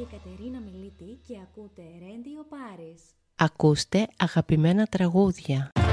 η Κατερίνα Μιλίτη και ακούτε Radio Paris. Ακούστε αγαπημένα τραγούδια.